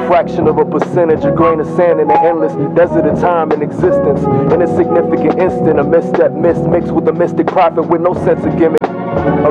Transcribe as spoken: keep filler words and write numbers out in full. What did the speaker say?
fraction of a percentage, a grain of sand in an endless desert of time and existence. In a significant instant, a misstep missed mixed with a mystic prophet with no sense of gimmick.